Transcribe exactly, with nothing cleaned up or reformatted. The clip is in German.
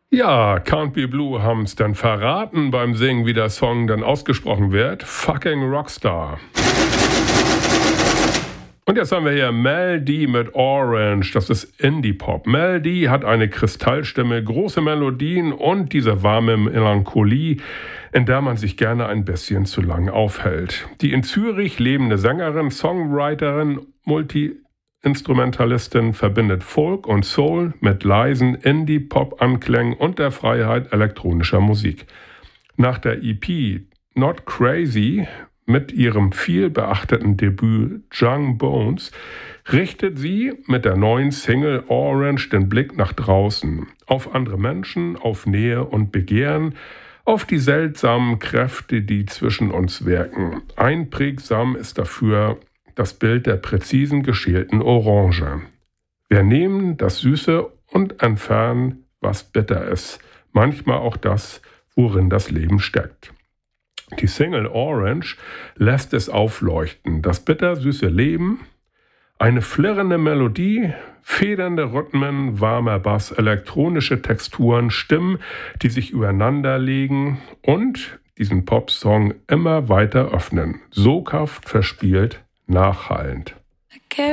Ja, Can't Be Blue haben's dann verraten beim Singen, wie der Song dann ausgesprochen wird. Fucking Rockstar. Und jetzt haben wir hier Mel D mit Orange, das ist Indie-Pop. Mel D hat eine Kristallstimme, große Melodien und diese warme Melancholie, in der man sich gerne ein bisschen zu lang aufhält. Die in Zürich lebende Sängerin, Songwriterin, Multi-Instrumentalistin verbindet Folk und Soul mit leisen Indie-Pop-Anklängen und der Freiheit elektronischer Musik. Nach der E P Not Crazy mit ihrem viel beachteten Debüt Young Bones richtet sie mit der neuen Single Orange den Blick nach draußen, auf andere Menschen, auf Nähe und Begehren, auf die seltsamen Kräfte, die zwischen uns wirken. Einprägsam ist dafür das Bild der präzisen geschälten Orange. Wir nehmen das Süße und entfernen, was bitter ist, manchmal auch das, worin das Leben steckt. Die Single Orange lässt es aufleuchten, das bittersüße Leben, eine flirrende Melodie, federnde Rhythmen, warmer Bass, elektronische Texturen, Stimmen, die sich übereinanderlegen und diesen Popsong immer weiter öffnen. Soghaft, verspielt, nachhallend.